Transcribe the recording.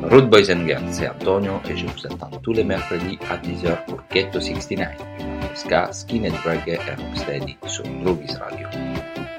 Rude Boys and Girls, c'est Antonio et je vous attends tous les mercredis à 10h pour Ghetto 69, ska, skinhead reggae et rocksteady sur Drugis Radio.